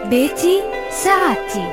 بيتي سعادتي.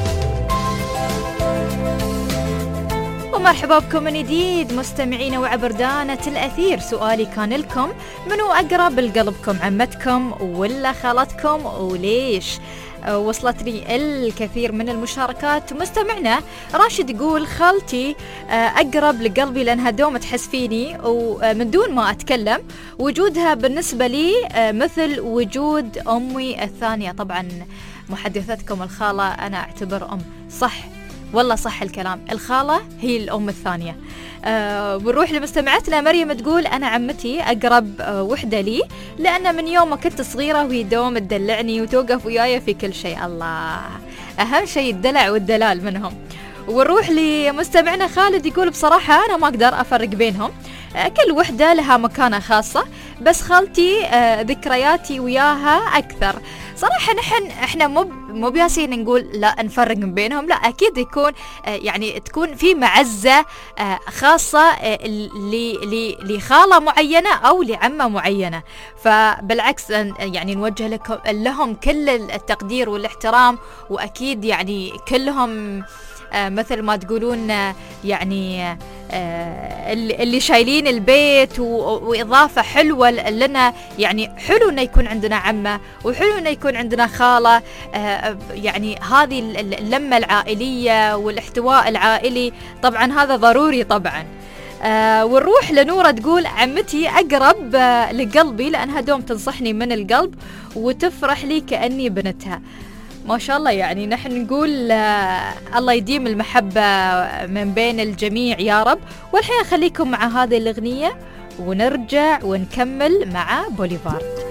ومرحبا بكم من جديد مستمعين وعبردانة الأثير. سؤالي كان لكم: منو أقرب لقلبكم، عمتكم ولا خالتكم وليش؟ وصلت لي الكثير من المشاركات. مستمعنا راشد يقول: خالتي أقرب لقلبي لأنها دوم تحس فيني ومن دون ما أتكلم. وجودها بالنسبة لي مثل وجود أمي الثانية. طبعا محدثتكم الخالة أنا أعتبر أم. صح والله، صح الكلام، الخالة هي الأم الثانية. بنروح لمستمعتنا مريم تقول: أنا عمتي أقرب وحدة لي، لأن من يوم ما كنت صغيرة وهي دوم تدلعني وتوقف وياي في كل شيء. الله، أهم شيء الدلع والدلال منهم. ونروح لمستمعنا خالد يقول: بصراحة أنا ما أقدر أفرق بينهم، كل وحدة لها مكانة خاصة، بس خالتي ذكرياتي وياها أكثر. صراحة احنا مو بياسين نقول لا نفرق بينهم، لا أكيد يكون يعني تكون في معزة خاصة لخالة معينة أو لعمة معينة. فبالعكس يعني نوجه لهم كل التقدير والاحترام، وأكيد يعني كلهم مثل ما تقولون يعني اللي شايلين البيت، وإضافة حلوة لنا. يعني حلو إنه يكون عندنا عمة، وحلو إنه يكون عندنا خالة. يعني هذه اللمة العائلية والاحتواء العائلي طبعا هذا ضروري طبعا. ونروح لنورة تقول: عمتي أقرب لقلبي لأنها دوم تنصحني من القلب وتفرح لي كأني بنتها. ما شاء الله، يعني نحن نقول الله يديم المحبة من بين الجميع يا رب. والحين خليكم مع هذه الأغنية ونرجع ونكمل مع بوليفارد.